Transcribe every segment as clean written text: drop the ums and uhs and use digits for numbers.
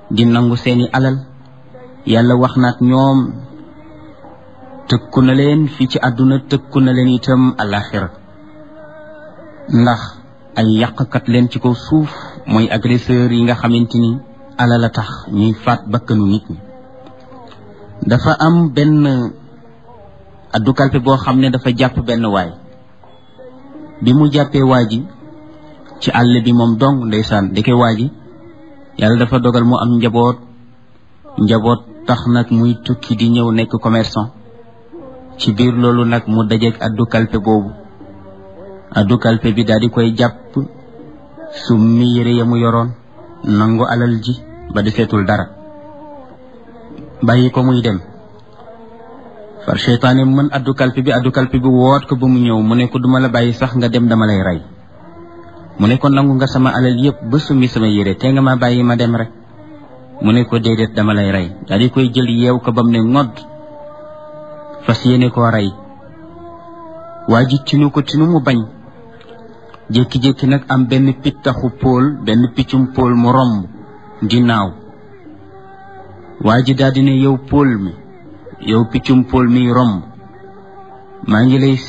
di nangu seeni alal yàlla wax na ak ñoom tëkku na leen fii ci àdduna tëkku na leen itam alaxira ndax ay yàqkat leen ci kaw suuf mooy agresseur yi nga xamante ni alal a tax ñuy faat bakkanu nit ñi. dafa am benn addu kalpe boo xam ne dafa jàpp benn waay bi mu jàppee waa ji ci àll bi moom dong ndeysaan deke waa ji yàlla dafa dogal mu am njaboot tax nag muy tukki di ñëw nekk commerçant ci biir loolu nag mu dajeek addu kalpe boobu addu kalpe bi daal di koy jàpp summi yére ya mu yoroon nangu alal ji ba deseetul dara bàyyi ko muy dem far seytaane mën addu kalpe bi woot ko ba mu ñëw mu ne ko duma la bàyyi sax nga dem dama lay rey mu ne ko nangu nga sama alal yépp ba summi sama yére te nga ma bàyyi ma dem rek mu ne ko déedéet dama lay rey daal di koy jël yeew ko bam ne ngodd fas yéene koo rey waa ji tinu mu bañ jékki-jékki nag am benn piccum póol mu romb di naaw waa ji daal di ne yow piccum póol mi romb maa ngi lay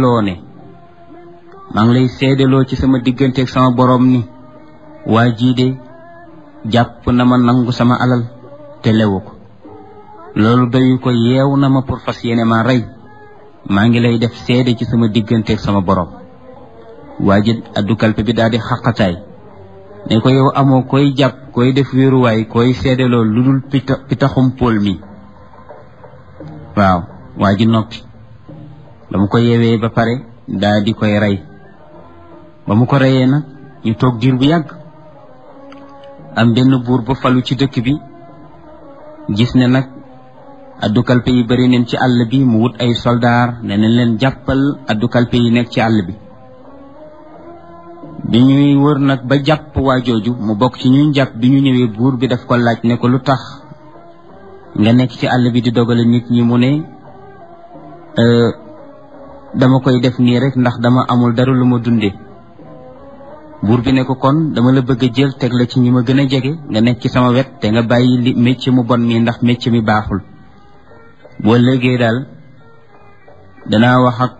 seedeloo ci sama digganteeg sama borom ni waa jii de jàpp na ma nangu sama alal te lewu ko loolu doyu ko yeew na ma pour fas yéene ma rey maa ngi lay def seede ci sama digganteeg sama borom waa ji addu kalpe bi daal di xaqataay ne ko yow amoo koy jàpp koy def wéeruwaay koy seedeloo lu dul pitaxum póol mi waaw waa ji noppi ba mu ko yeewee ba pare daal di koy rey ba mu ko reyee nag ñu toog diir bu yàgg am benn buur ba falu ci dëkk bi gis ne nag addu kalpe yi bari neen ci àll bi mu wut ay soldaar ne nañ leen jàppal addu kalpe yi nekk ci àll bi ñuy wër nag ba jàpp waa jooju mu bokk ci ñuy jàpp bi ñu ñëwee buur bi daf ko laaj ne ko lu tax nga nekk ci àll bi di dogale nit ñi mu ne dama koy def nii rek ndax dama amul dara lu ma dunde buur bi ne ko kon dama la bëgg a jël teg la ci ñi ma gën a jege nga nekk ci sama wet te nga bàyyi li métier mu bon mi ndax métier mi baaxul boo léegi daal danaa wax ak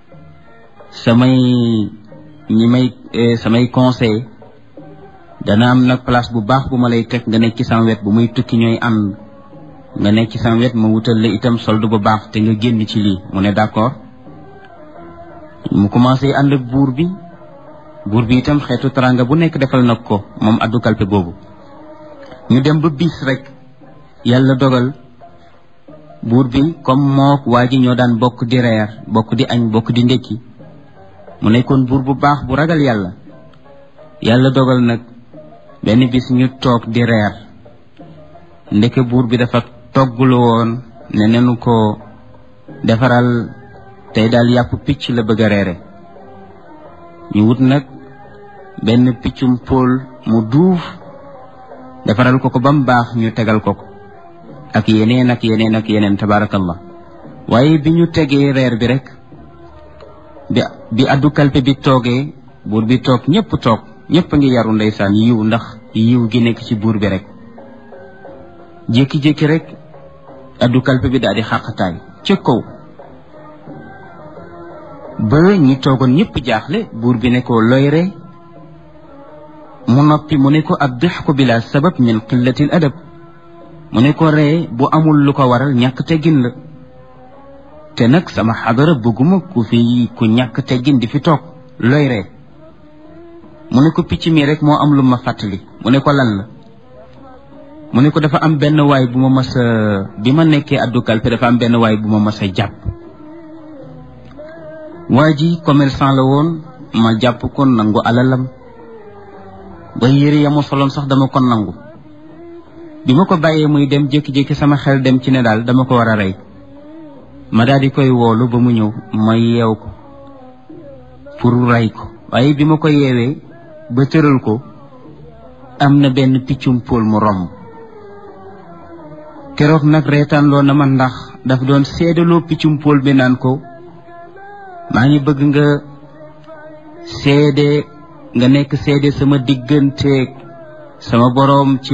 samay conseil dana am nag place bu baax bu ma lay teg nga nekk ci sama wet bu muy tukki ñooy ànd nga nekk ci sama wet ma wutal la itam solde bu baax te nga génn ci lii mu ne d'accord mu commencé ànd ak buur bi itam xeetu taranga bu nekk defal nag ko moom addu kalpe boobu ñu dem ba bis rek yàlla dogal buur bi comme mook waa ji ñoo daan bokk di reer bokk di añ bokk di ndekki mu nekkoon buur bu baax bu ragal yàlla dogal nag benn bis ñu toog di reer ndeke buur bi dafa toggulu woon ne nenu ko defaral tey daal yàpp picc la bëgg a reere ñu wut nag benn piccum póol mu duuf defaral ko ba mu baax ñu tegal ko ak yeneen tabarakallah waaye bi ñu tegee reer bi rek bi addu kalpe bi toogee buur bi toog ñëpp a ngi yaru ndeysaan yiw ndax yiw gi nekk ci buur bi rek jékki-jékki rek addu kalpe bi daal di xàqataay ca kaw ba ñi toogoon ñëpp jaaxle buur bi ne ko looy ree mu noppi mu ne ko ad-dihku bila sabab min qillatil adab mu ne ko ree bu amul lu ko waral ñàkk teggin la te nag sama xadara bëgguma ku ñàkk teggin di fi toog looy ree mu ne ko picc mi rek moo am lu ma fàttali mu ne ko lan la mu ne ko dafa am benn waay bu ma mas a bi ma nekkee addu kalpe dafa am benn waay bu ma mas a jàpp waa ji commerçant la woon ma jàpp ko nangu alalam ba yére ya mu soloon sax dama ko nangu bi ma ko bàyyee muy dem jékki-jékki sama xel dem ci ne daal dama ko war a rey ma daal di koy woolu ba mu ñëw ma yeew ko pour rey ko waaye bi ma ko yeewee ba tëral ko am na benn piccum póol mu romb keroog nag reetaan loo na ma ndax daf doon seedaloo piccum póol bi naan ko maa ngi bëgg nga nekk seede sama digganteeg sama boroom ci